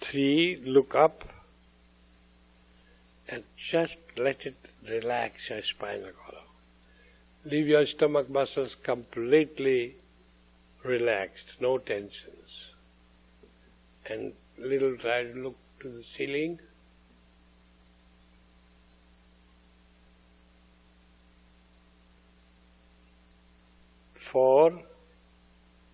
3, look up and just let it relax your spinal column. Leave your stomach muscles completely relaxed, no tensions. And little try to look to the ceiling. Four,